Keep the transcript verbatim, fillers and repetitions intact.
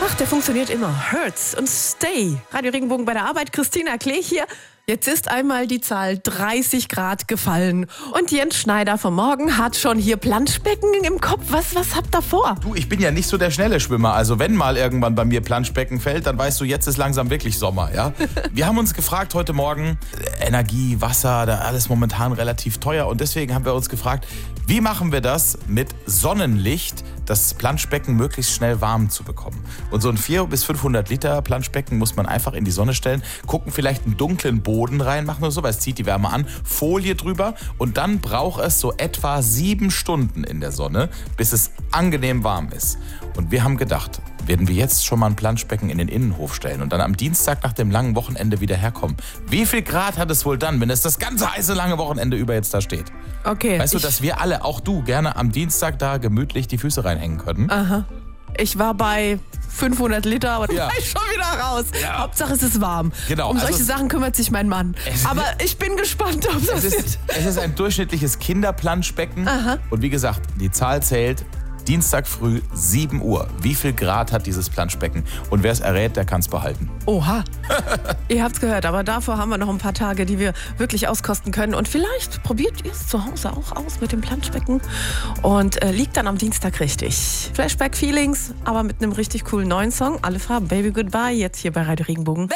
Ach, der funktioniert immer. Hurts und Stay. Radio Regenbogen bei der Arbeit. Christina Klee hier. Jetzt ist einmal die Zahl dreißig Grad gefallen. Und Jens Schneider vom Morgen hat schon hier Planschbecken im Kopf. Was, was habt ihr vor? Du, ich bin ja nicht so der schnelle Schwimmer. Also wenn mal irgendwann bei mir Planschbecken fällt, dann weißt du, jetzt ist langsam wirklich Sommer, ja? Wir haben uns gefragt heute Morgen, Energie, Wasser, da alles momentan relativ teuer. Und deswegen haben wir uns gefragt, wie machen wir das mit Sonnenlicht, das Planschbecken möglichst schnell warm zu bekommen? Und so ein vierhundert bis fünfhundert Liter Planschbecken muss man einfach in die Sonne stellen, gucken, vielleicht einen dunklen Boden reinmachen oder so, weil es zieht die Wärme an, Folie drüber und dann braucht es so etwa sieben Stunden in der Sonne, bis es angenehm warm ist. Und wir haben gedacht, werden wir jetzt schon mal ein Planschbecken in den Innenhof stellen und dann am Dienstag nach dem langen Wochenende wieder herkommen. Wie viel Grad hat es wohl dann, wenn es das ganze heiße lange Wochenende über jetzt da steht? Okay. Weißt du, dass wir alle, auch du, gerne am Dienstag da gemütlich die Füße reinhängen können? Aha. Ich war bei fünfhundert Liter, aber Ja. da war ich schon wieder raus. Ja. Hauptsache es ist warm. Genau, Um also solche es- Sachen kümmert sich mein Mann. Es- Aber ich bin gespannt, ob das Es wird. ist, es ist ein durchschnittliches Kinderplanschbecken. Und wie gesagt, die Zahl zählt. Dienstag früh sieben Uhr. Wie viel Grad hat dieses Planschbecken? Und wer es errät, der kann es behalten. Oha. Ihr habt's gehört, aber davor haben wir noch ein paar Tage, die wir wirklich auskosten können. Und vielleicht probiert ihr es zu Hause auch aus mit dem Planschbecken und äh, liegt dann am Dienstag richtig. Flashback Feelings, aber mit einem richtig coolen neuen Song. Alle Farben, Baby Goodbye, jetzt hier bei Radio Regenbogen.